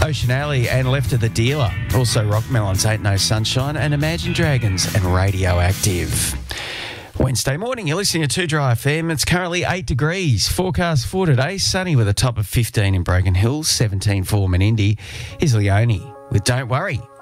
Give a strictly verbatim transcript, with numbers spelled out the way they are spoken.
Ocean Alley and Left of the Dealer. Also Rockmelons, Ain't No Sunshine, and Imagine Dragons and Radioactive. Wednesday morning, you're listening to two Dry F M. It's currently eight degrees. Forecast for today, sunny with a top of fifteen in Broken Hill, seventeen for Menindee. Here's Leone with Don't Worry.